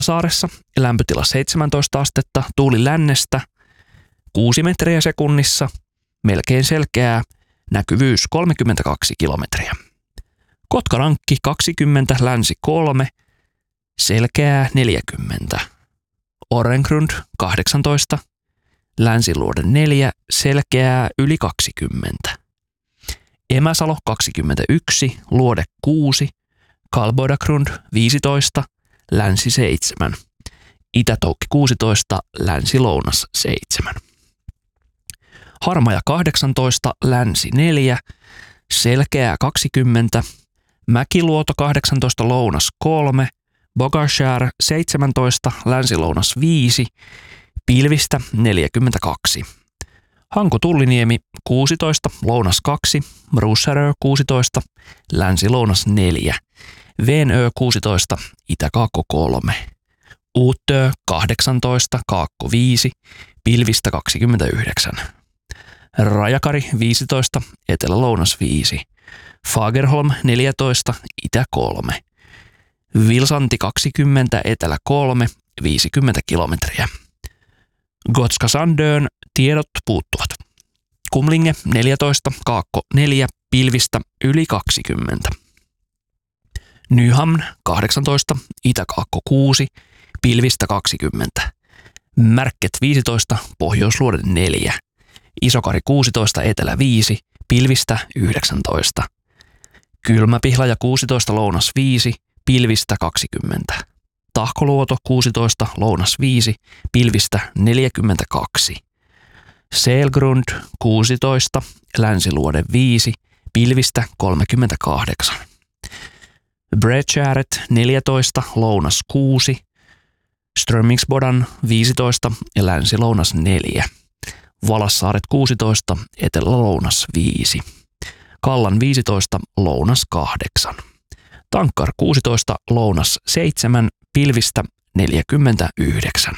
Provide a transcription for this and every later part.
Vallasaaressa lämpötila 17 astetta, tuuli lännestä 6 metriä sekunnissa, melkein selkeää, näkyvyys 32 kilometriä. Kotkarankki 20, länsi 3, selkeää 40. Orrengrund 18, länsiluode 4, selkeää yli 20. Emäsalo 21, luode 6, Kalbodagrund 15, länsi 7. Itätoukki 16, länsi-lounas 7. Harmaja 18, länsi 4, selkeää 20. Mäkiluoto 18, lounas 3, Bogarskär 17, länsi-lounas 5, pilvistä 42. Hanko-Tulliniemi 16, lounas 2, Brussarö 16, länsi-lounas 4, Venö 16, itä-kaakko 3, Uutö 18, kaakko 5, pilvistä 29, Rajakari 15, etelä-lounas 5, Fagerholm 14, itä 3, Vilsanti 20, etelä 3, 50 kilometriä. Gotska Sandön tiedot puuttuvat. Kumlinge 14, kaakko 4, pilvistä yli 20. Nyhamn 18, itä-kaakko 6, pilvistä 20. Märket 15, pohjoisluode 4. Isokari 16, etelä 5, pilvistä 19. Kylmäpihlaja 16, lounas 5, pilvistä 20. Tahkoluoto 16, lounas 5, pilvistä 42. Selgrund 16, länsiluode 5, pilvistä 38. Bredskäret 14, lounas 6, Strömingsbodan 15 ja länsi-lounas 4. Valassaaret 16, etelä-lounas 5. Kallan 15, lounas 8. Tankkar 16, lounas 7, pilvistä 49.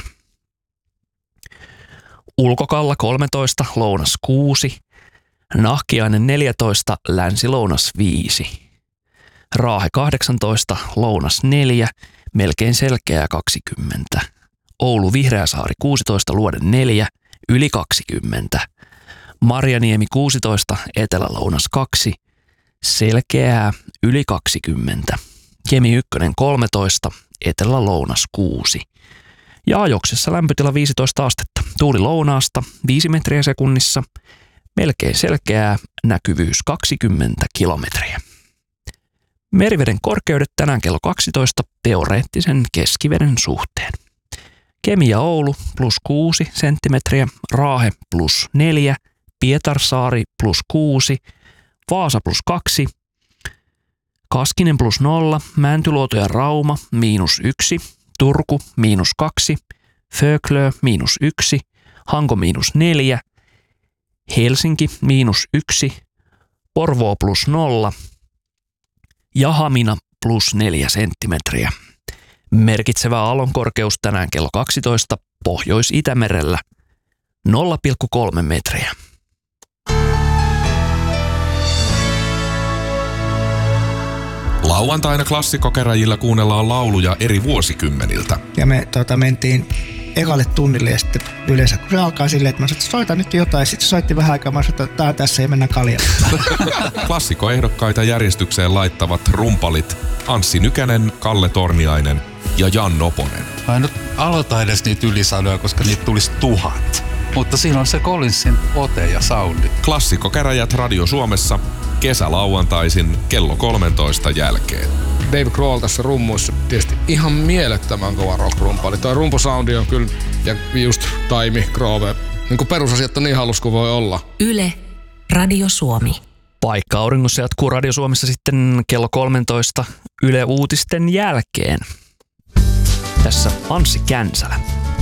Ulkokalla 13, lounas 6. Nahkiainen 14, länsi-lounas 5. Raahe 18, lounas 4, melkein selkeää 20. Oulu Vihreäsaari 16, luode 4, yli 20. Marjaniemi 16, etelä-lounas 2, selkeää yli 20. Kemi 1 13, etelä-lounas 6. Ja Ajoksessa lämpötila 15 astetta. Tuuli lounaasta 5 metriä sekunnissa, melkein selkeää, näkyvyys 20 kilometriä. Meriveden korkeudet tänään kello 12 teoreettisen keskiveden suhteen. Kemi ja Oulu plus 6 senttimetriä, Raahe plus 4, Pietarsaari plus 6, Vaasa plus 2, Kaskinen plus 0, Mäntyluoto ja Rauma miinus 1, Turku miinus 2, Föglö miinus 1, Hanko miinus 4, Helsinki miinus 1, Porvoo plus 0 ja Hamina plus 4 senttimetriä. Merkitsevä aallonkorkeus tänään kello 12 Pohjois-Itämerellä 0,3 metriä. Lauantaina klassikkokäräjillä kuunnellaan lauluja eri vuosikymmeniltä. Ja me mentiin ekalle tunnille ja sitten yleensä kun se alkaa silleen, että mä sanoin, että soita nyt jotain. Sitten soitti vähän aikaa, mä sanoin, että tää tässä ei mennä kaljalle. Klassikkoehdokkaita järjestykseen laittavat rumpalit Anssi Nykänen, Kalle Torniainen ja Jan Noponen. Mä en nyt aloita edes niitä ylisanoja, koska niitä tulisi 1000. Mutta siinä on se Collinsin ote ja soundi. Klassikkokäräjät Radio Suomessa kesälauantaisin kello 13 jälkeen. Dave Grohl tässä rummuissa tietysti ihan mielettömän kova rock-rumpali. Toi rumpusoundi on kyllä, ja just Taimi, Grove, niin kuin perusasiat on niin halus kuin voi olla. Yle, Radio Suomi. Paikka auringossa jatkuu Radio Suomessa sitten kello 13 Yle Uutisten jälkeen. Tässä Anssi Känsälä.